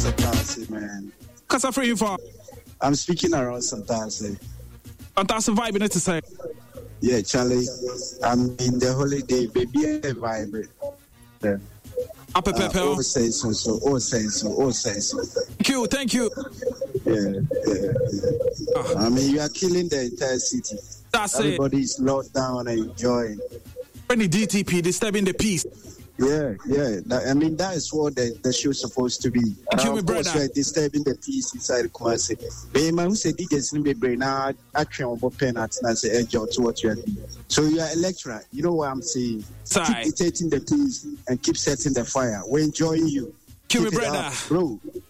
Santase, man. Kasa free you for? I'm speaking around Santase. Fantastic vibe in it to say. Yeah, Charlie. I'm in the holiday, baby. A vibe. Yeah. Oh, say so. Thank you. Yeah. I mean, you are killing the entire city. That's Everybody is locked down and enjoying. Any DTP disturbing the peace. Yeah. I mean, that is what the show is supposed to be. Thank you, my brother. We're disturbing the peace inside Kumasi. But man who said DJs in the brain now action on pen at and say edge to what you are doing. So you are a lecturer. You know what I'm saying? Keep dictating the peace and keep setting the fire. We're enjoying you. Thank you, my brother. Bro.